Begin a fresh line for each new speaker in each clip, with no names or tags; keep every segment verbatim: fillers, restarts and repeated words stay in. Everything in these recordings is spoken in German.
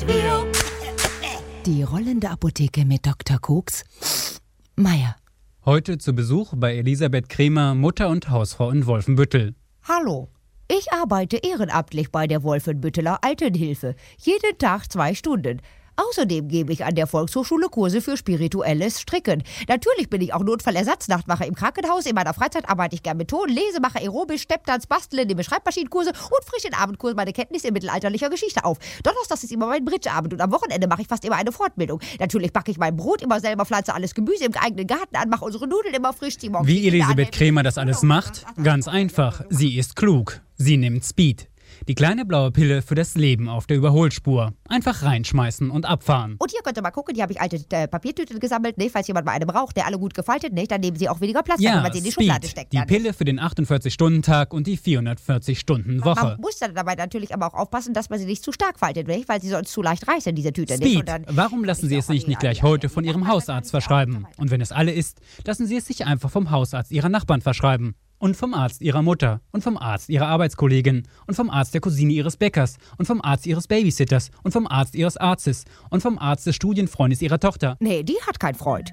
Die rollende Apotheke mit Doktor Koks. Meier.
Heute zu Besuch bei Elisabeth Kremer, Mutter und Hausfrau in Wolfenbüttel.
Hallo, ich arbeite ehrenamtlich bei der Wolfenbütteler Altenhilfe. Jeden Tag zwei Stunden. Außerdem gebe ich an der Volkshochschule Kurse für spirituelles Stricken. Natürlich bin ich auch Notfallersatznachtmacher im Krankenhaus. In meiner Freizeit arbeite ich gern mit Ton, lese, mache Aerobisch, Stepptanz, bastle, nehme Schreibmaschinenkurse und frische in Abendkursen meine Kenntnisse in mittelalterlicher Geschichte auf. Donnerstags ist immer mein Bridgeabend und am Wochenende mache ich fast immer eine Fortbildung. Natürlich backe ich mein Brot immer selber, pflanze alles Gemüse im eigenen Garten an, mache unsere Nudeln immer frisch. Die
Wie Elisabeth Kremer das alles macht? Ganz einfach. Sie ist klug. Sie nimmt Speed. Die kleine blaue Pille für das Leben auf der Überholspur. Einfach reinschmeißen und abfahren.
Und hier könnt ihr mal gucken, hier habe ich alte äh, Papiertüten gesammelt, ne? Falls jemand mal eine braucht, der alle gut gefaltet, ne? Dann nehmen sie auch weniger Platz,
ja,
wenn man sie in die
Speed,
Schublade steckt.
Die
dann.
Pille für den achtundvierzig-Stunden-Tag und die vierhundertvierzig-Stunden-Woche.
Man muss dann dabei natürlich aber auch aufpassen, dass man sie nicht zu stark faltet, ne? Weil sie sonst zu leicht reißen, diese Tüte.
Speed,
nicht? Und dann
warum lassen Sie es sich nicht gleich heute von Ihrem Hausarzt verschreiben? Und wenn es alle ist, lassen Sie es sich einfach vom Hausarzt Ihrer Nachbarn verschreiben. Und vom Arzt Ihrer Mutter und vom Arzt Ihrer Arbeitskollegin und vom Arzt der Cousine Ihres Bäckers und vom Arzt Ihres Babysitters und vom Arzt Ihres Arztes und vom Arzt des Studienfreundes Ihrer Tochter.
Nee, die hat keinen Freund.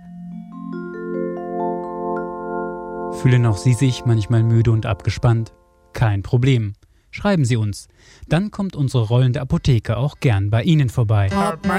Fühlen auch Sie sich manchmal müde und abgespannt? Kein Problem. Schreiben Sie uns. Dann kommt unsere rollende Apotheke auch gern bei Ihnen vorbei.